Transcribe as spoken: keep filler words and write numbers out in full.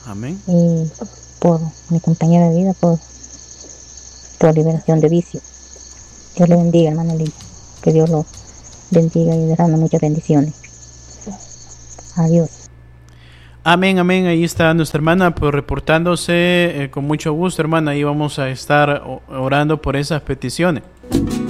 Amén. Y por mi compañera de vida, por, por liberación de vicio. Dios le bendiga, hermana Lina. Que Dios lo bendiga y derrame muchas bendiciones. Adiós. Amén, amén. Ahí está nuestra hermana pues, reportándose eh, con mucho gusto, hermana. Ahí vamos a estar orando por esas peticiones.